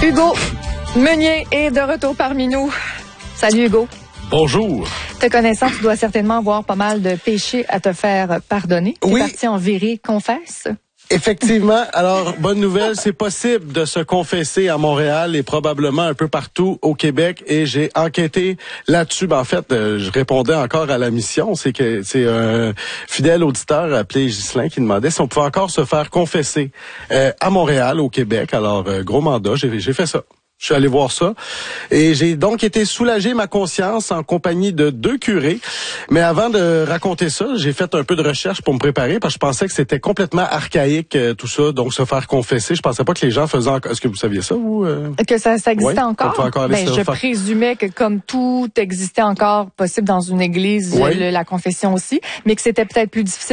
Hugo Meunier est de retour parmi nous. Salut Hugo. Bonjour. Te connaissant, tu dois certainement avoir pas mal de péchés à te faire pardonner. Tu es parti en virée, confesse. Effectivement. Alors, bonne nouvelle, c'est possible de se confesser à Montréal et probablement un peu partout au Québec. Et j'ai enquêté là-dessus. En fait, je répondais encore à la mission. C'est un fidèle auditeur appelé Ghislain qui demandait si on pouvait encore se faire confesser à Montréal, au Québec. Alors, gros mandat, j'ai fait ça. Je suis allé voir ça et j'ai donc été soulagé ma conscience en compagnie de 2 curés. Mais avant de raconter ça, j'ai fait un peu de recherche pour me préparer parce que je pensais que c'était complètement archaïque tout ça, donc se faire confesser. Je pensais pas que les gens faisaient encore. Est-ce que vous saviez ça, vous? Que ça existait encore? Je présumais que comme tout existait encore possible dans une église, la confession aussi, mais que c'était peut-être plus difficile